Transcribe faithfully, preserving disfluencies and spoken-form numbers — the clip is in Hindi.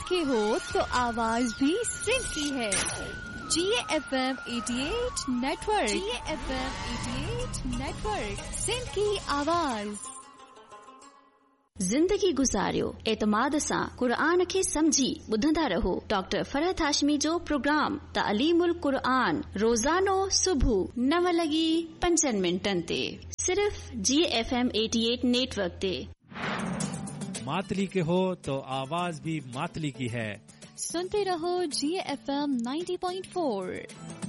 के हो तो आवाज भी सिंध की है। जी एफ एम अठासी नेटवर्क, जी एफ एम अठासी नेटवर्क, सिंध की आवाज। ज़िंदगी गुज़ारियो एतमाद सां क़ुरान खे समझी ॿुधंदा रहो डॉक्टर फरहत हाशमी जो प्रोग्राम तालीमुल क़ुरान रोज़ानो सुबुह नव लॻी पंजनि मिंटनि ते सिर्फ़ जी एफ एम अठासी नेटवर्क ते। मातली के हो तो आवाज भी मातली की है। सुनते रहो जी एफ एम नब्बे पॉइंट चार।